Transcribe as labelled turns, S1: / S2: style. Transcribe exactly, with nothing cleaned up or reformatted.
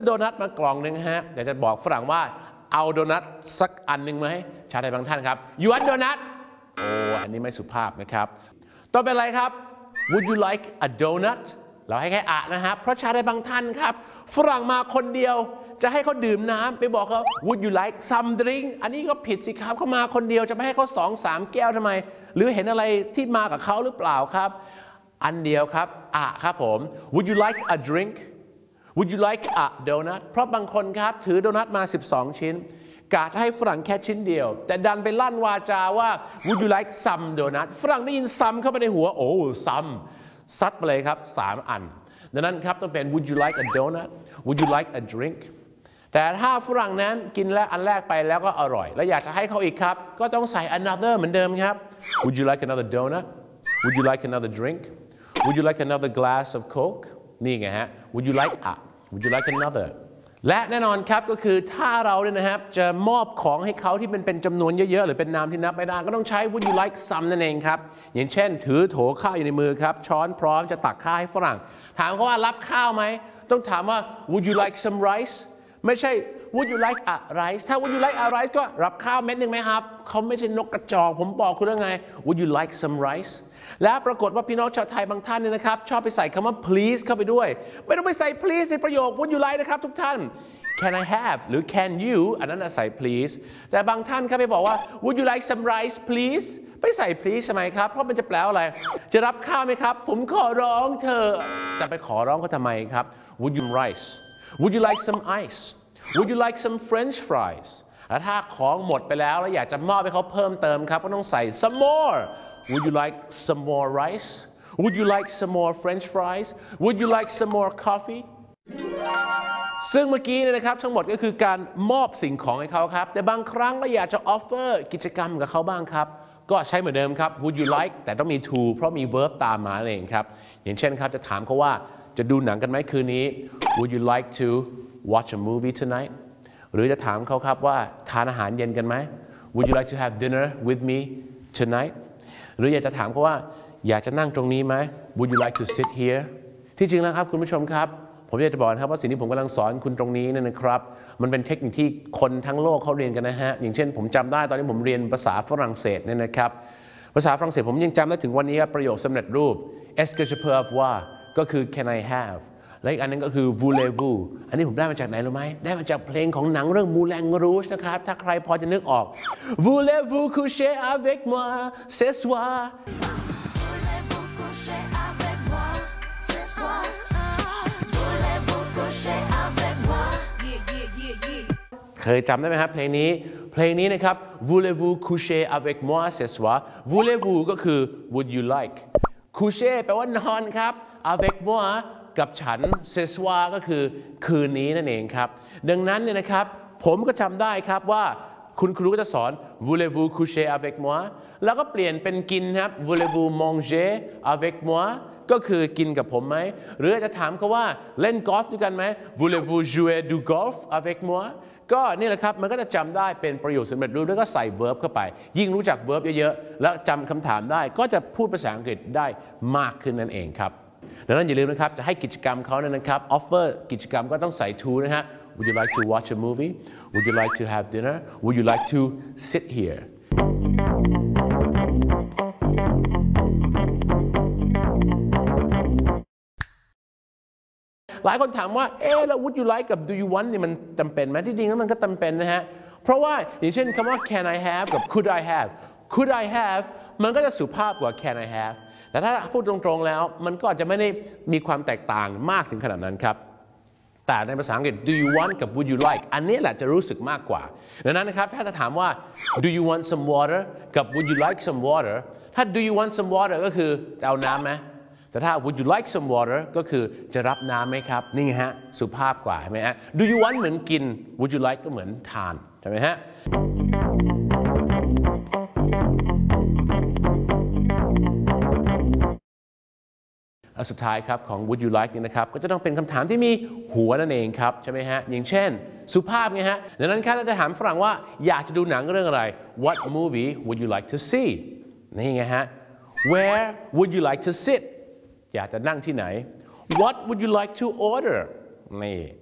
S1: โดนัทมากล่องหนึ่งฮะแต่จะบอกฝรั่งว่าเอาโดนัทสักอันหนึ่งไหมชาวไทยบางท่านครับ you want donut โอ้อันนี้ไม่สุภาพนะครับต่อเป็นอะไรครับ would you like a donut เราให้แค่อะนะฮะเพราะชาวไทยบางท่านครับฝรั่งมาคนเดียวจะให้เขาดื่มน้ำไปบอกเขา would you like some drink อันนี้ก็ผิดสิครับเขามาคนเดียวจะไม่ให้เขาสองสามแก้วทำไมหรือเห็นอะไรที่มากับเขาหรือเปล่าครับอันเดียวครับอะครับผม would you like a drink Would you like a donut เพราะบางคนครับถือโดนัทมาสิบสองชิ้นกะจะให้ฝรั่งแค่ชิ้นเดียวแต่ดันไปลั่นวาจาว่า Would you like some donut ฝรั่งได้ยิน some เข้าไปในหัวโอ้ some ซัดไปเลยครับสามอันดังนั้นครับต้องเป็น Would you like a donut Would you like a drink แต่ถ้าฝรั่งนั้นกินแล้วอันแรกไปแล้วก็อร่อยแล้วอยากจะให้เขาอีกครับก็ต้องใส่ another เหมือนเดิมครับ Would you like another donut Would you like another drink Would you like another glass of Cokeนี่ไงฮะ Would you like a Would you like another และแน่นอนครับก็คือถ้าเราเนี่ยนะครับจะมอบของให้เขาที่เป็นเป็นจำนวนเยอะๆหรือเป็นนามที่นับไม่ได้ก็ต้องใช้ Would you like some นั่นเองครับอย่างเช่นถือโถข้าวอยู่ในมือครับช้อนพร้อมจะตักข้าวให้ฝรั่งถามเขาว่ารับข้าวไหมต้องถามว่า Would you like some rice ไม่ใช่ Would you like a rice ถ้า Would you like a rice ก็รับข้าวเม็ดหนึ่งไหมครับเขาไม่ใช่นกกระจอกผมบอกคุณแล้วไง Would you like some riceและปรากฏว่าพี่น้องชาวไทยบางท่านเนี่ยนะครับชอบไปใส่คำว่า please เข้าไปด้วยไม่ต้องไปใส่ please ในประโยค would you like นะครับทุกท่าน can I have หรือ can you อันนั้นใส่ please แต่บางท่านครับไปบอกว่า would you like some rice please ไปใส่ please ทำไมครับเพราะมันจะแปลว่าอะไรจะรับข้าวไหมครับผมขอร้องเธอจะไปขอร้องเขาทำไมครับ would you rice would you like some ice would you like some French fries แล้วถ้าของหมดไปแล้วแล้วอยากจะมอบให้เขาเพิ่มเติมครับก็ต้องใส่ some more Would you like some more rice? Would you like some more French fries? Would you like some more coffee? ซึ่งเมื่อกี้เนี่ยนะครับทั้งหมดก็คือการมอบสิ่งของให้เขาครับแต่บางครั้งเราอยากจะ offer กิจกรรมกับเขาบ้างครับก็ใช้เหมือนเดิมครับ Would you like แต่ต้องมี to เพราะมี verb ตามมาเองครับอย่างเช่นครับจะถามเขาว่าจะดูหนังกันไหมคืนนี้ Would you like to watch a movie tonight? หรือจะถามเขาครับว่าทานอาหารเย็นกันไหม Would you like to have dinner with me tonight?หรืออยากจะถามเขาว่าอยากจะนั่งตรงนี้ไหม Would you like to sit here ที่จริงแล้วครับคุณผู้ชมครับผมอยากจะบอกนะครับว่าสิ่งที่ผมกำลังสอนคุณตรงนี้เนี่ยนะครับมันเป็นเทคนิคที่คนทั้งโลกเขาเรียนกันนะฮะอย่างเช่นผมจำได้ตอนนี้ผมเรียนภาษาฝรั่งเศสเนี่ยนะครับภาษาฝรั่งเศสผมยังจำได้ถึงวันนี้ประโยคสำเร็จรูป Est-ce que je peux avoir ก็คือ Can I have และอีกอันนึงก็คือ Voulez-vous อันนี้ผมได้มาจากไหนรู้ไหมได้มาจากเพลงของหนังเรื่อง Moulin Rouge นะครับถ้าใครพอจะนึกออก Voulez-vous coucher avec moi ce soir เคยจำได้ไหมครับเพลงนี้เพลงนี้นะครับ Voulez-vous coucher avec moi ce soir Voulez-vous ก็คือ Would you like coucher แปลว่านอนครับ avec moiกับฉันเซสวาก็คือคืนนี้นั่นเองครับดังนั้นเนี่ยนะครับผมก็จำได้ครับว่าคุณครูก็จะสอน Voulez-vous coucher avec moi แล้วก็เปลี่ยนเป็นกินครับ Voulez-vous manger avec moi ก็คือกินกับผมไหมหรือจะถามเขาว่าเล่นกอล์ฟด้วยกันไหม Voulez-vous jouer du golf avec moi ก็นี่แหละครับมันก็จะจำได้เป็นประโยคสำเร็จรูปแล้วก็ใส่ verb เข้าไปยิ่งรู้จัก verb เยอะๆแล้วจำคำถามได้ก็จะพูดภาษาอังกฤษได้มากขึ้นนั่นเองครับดังนั้นอย่าลืมนะครับจะให้กิจกรรมเขาเนี่ยนะครับ offer กิจกรรมก็ต้องใส่ to นะฮะ Would you like to watch a movie? Would you like to have dinner? Would you like to sit here? หลายคนถามว่าเอ๊ะแล้ว Would you like กับ Do you want นี่มันจำเป็นไหมที่จริงแล้วมันก็จำเป็นนะฮะเพราะว่าอย่างเช่นคำว่า Can I have กับ Could I have Could I have มันก็จะสุภาพกว่า Can I haveแต่ถ้าพูดตรงๆแล้วมันก็อาจจะไม่ได้มีความแตกต่างมากถึงขนาดนั้นครับแต่ในภาษาอังกฤษ do you want กับ would you like อันนี้แหละจะรู้สึกมากกว่าดังนั้นนะครับถ้าจะถามว่า do you want some water กับ would you like some water ถ้า do you want some water ก็คือจะเอาน้ำไหมแต่ถ้า would you like some water ก็คือจะรับน้ำไหมครับนี่ฮะสุภาพกว่าใช่ไหมฮะ do you want เหมือนกิน would you like ก็เหมือนทานใช่ไหมฮะสุดท้ายครับของ Would you like นี่นะครับก็จะต้องเป็นคำถามที่มีหัวนั่นเองครับใช่ไหมฮะอย่างเช่นสุภาพไงฮะดังนั้นครับเราจะถามฝรั่งว่าอยากจะดูหนังเรื่องอะไร What movie would you like to see นี่ไงฮะ Where would you like to sit อยากจะนั่งที่ไหน What would you like to order นี่